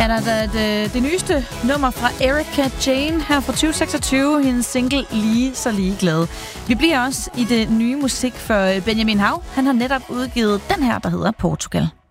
er der det nyeste nummer fra Erika Jane her fra 2026, hendes single Lige så ligeglad. Vi bliver også i det nye musik for Benjamin Hav. Han har netop udgivet den her, der hedder Portugal.